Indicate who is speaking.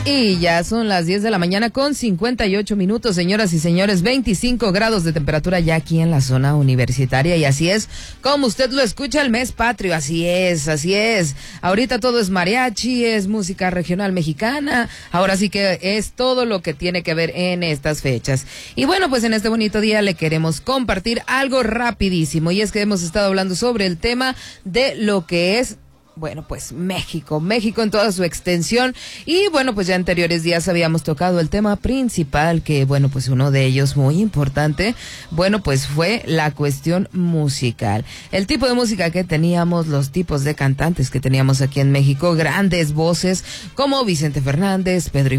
Speaker 1: Y ya son las 10 de la mañana con 58 minutos, señoras y señores, 25 grados de temperatura ya aquí en la zona universitaria, y así es como usted lo escucha, el mes patrio, así es. Ahorita todo es mariachi, es música regional mexicana, ahora sí que es todo lo que tiene que ver en estas fechas. Y bueno, pues en este bonito día le queremos compartir algo rapidísimo, y es que hemos estado hablando sobre el tema de lo que es, bueno, pues México en toda su extensión. Y bueno, pues ya anteriores días habíamos tocado el tema principal, que bueno, pues uno de ellos muy importante, bueno, pues fue la cuestión musical. El tipo de música que teníamos, los tipos de cantantes que teníamos aquí en México, grandes voces como Vicente Fernández, Pedro